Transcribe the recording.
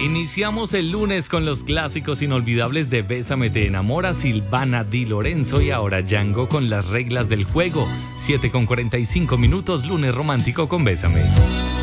Iniciamos el lunes con los clásicos inolvidables de Bésame te enamora, Silvana Di Lorenzo y ahora Django con las reglas del juego. 7:45 minutos, lunes romántico con Bésame.